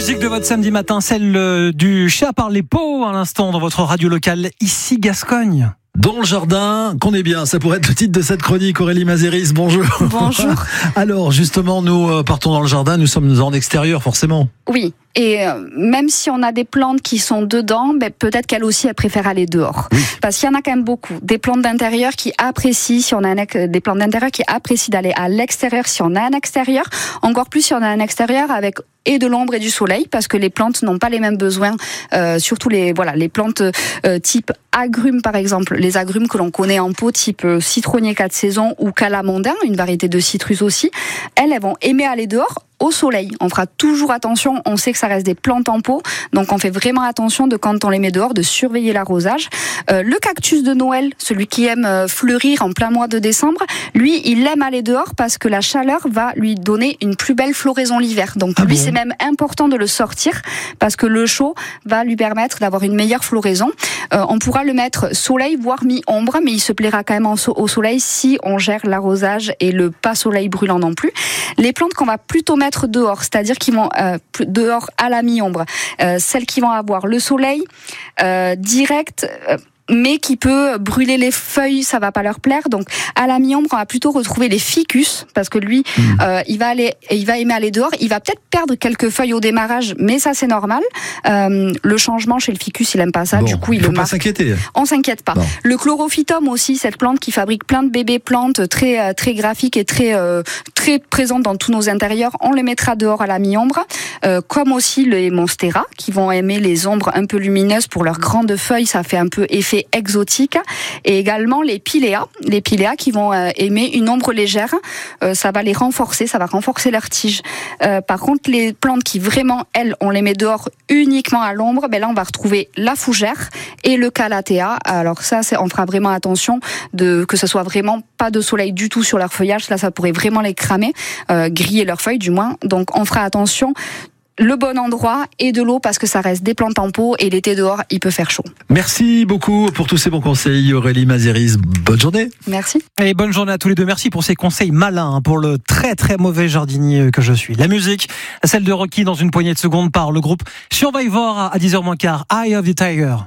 musique de votre samedi matin, celle du chat par les pots à l'instant dans votre radio locale, ici Gascogne. Dans le jardin, qu'on est bien, ça pourrait être le titre de cette chronique. Aurélie Mazéris, bonjour. Bonjour. Alors justement, nous partons dans le jardin, nous sommes en extérieur forcément. Oui, et même si on a des plantes qui sont dedans, peut-être qu'elles aussi, elles préfèrent aller dehors. Oui. Parce qu'il y en a quand même beaucoup. Des plantes d'intérieur qui apprécient, si on a des plantes d'intérieur qui apprécient d'aller à l'extérieur, si on a un extérieur. Encore plus si on a un extérieur avec et de l'ombre et du soleil, parce que les plantes n'ont pas les mêmes besoins, surtout les plantes type agrumes par exemple, les agrumes que l'on connaît en pot type citronnier 4 saisons ou calamondin, une variété de citrus aussi, elles vont aimer aller dehors au soleil. On fera toujours attention, on sait que ça reste des plantes en pot, donc on fait vraiment attention de quand on les met dehors, de surveiller l'arrosage. Le cactus de Noël, celui qui aime fleurir en plein mois de décembre, lui, il aime aller dehors parce que la chaleur va lui donner une plus belle floraison l'hiver. Donc lui, c'est même important de le sortir parce que le chaud va lui permettre d'avoir une meilleure floraison. On pourra le mettre soleil, voire mi-ombre, mais il se plaira quand même au soleil si on gère l'arrosage et le pas soleil brûlant non plus. Les plantes qu'on va plutôt mettre dehors, c'est-à-dire qui vont dehors à la mi-ombre, celles qui vont avoir le soleil direct, mais qui peut brûler les feuilles, ça va pas leur plaire. Donc à la mi-ombre, on va plutôt retrouver les ficus parce que lui, il va aimer aller dehors. Il va peut-être perdre quelques feuilles au démarrage, mais ça c'est normal. Le changement chez le ficus, il aime pas ça. Du coup, il faut le pas marque. s'inquiéter. On s'inquiète pas. Bon. Le chlorophytum aussi, cette plante qui fabrique plein de bébés plantes très très graphiques et très présentes dans tous nos intérieurs, on les mettra dehors à la mi-ombre. Comme aussi les monstera qui vont aimer les ombres un peu lumineuses pour leurs grandes feuilles, ça fait un peu effet exotique, et également les piléas qui vont aimer une ombre légère, ça va les renforcer, ça va renforcer leurs tiges. Par contre, les plantes qui vraiment, elles, on les met dehors uniquement à l'ombre, là on va retrouver la fougère et le calathea. Alors ça, on fera vraiment attention que ce soit vraiment pas de soleil du tout sur leur feuillage, là ça pourrait vraiment les cramer, griller leurs feuilles du moins. Donc on fera attention. Le bon endroit et de l'eau parce que ça reste des plantes en pot et l'été dehors, il peut faire chaud. Merci beaucoup pour tous ces bons conseils, Aurélie Mazéris. Bonne journée. Merci. Et bonne journée à tous les deux. Merci pour ces conseils malins pour le très très mauvais jardinier que je suis. La musique, celle de Rocky dans une poignée de secondes par le groupe Survivor à 10h moins quart. Eye of the Tiger.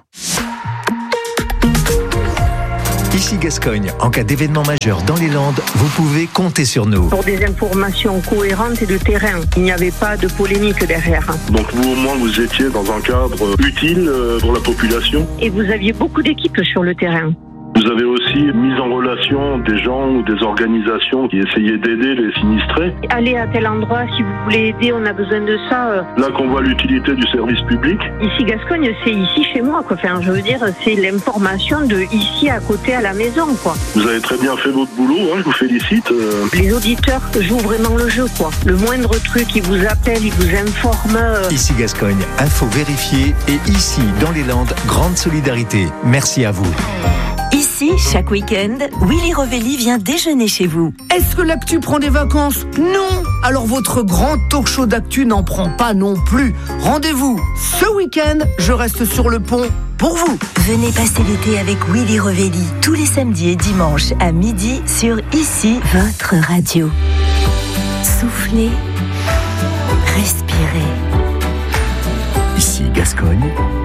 Ici Gascogne, en cas d'événement majeur dans les Landes, vous pouvez compter sur nous. Pour des informations cohérentes et de terrain, il n'y avait pas de polémique derrière. Donc vous, au moins, vous étiez dans un cadre utile pour la population. Et vous aviez beaucoup d'équipes sur le terrain. Vous avez aussi mis en relation des gens ou des organisations qui essayaient d'aider les sinistrés. Allez à tel endroit, si vous voulez aider, on a besoin de ça. Là qu'on voit l'utilité du service public. Ici Gascogne, c'est ici chez moi, quoi. Enfin, je veux dire, c'est l'information de ici à côté à la maison, quoi. Vous avez très bien fait votre boulot, je vous félicite. Les auditeurs jouent vraiment le jeu, quoi. Le moindre truc, ils vous appellent, ils vous informent. Ici Gascogne, info vérifiée, et ici, dans les Landes, grande solidarité. Merci à vous. Ici, chaque week-end, Willy Revelli vient déjeuner chez vous. Est-ce que l'actu prend des vacances ? Non ! Alors votre grand talk show d'actu n'en prend pas non plus. Rendez-vous ce week-end, je reste sur le pont pour vous. Venez passer l'été avec Willy Revelli, tous les samedis et dimanches à midi sur Ici, votre radio. Soufflez, respirez. Ici Gascogne,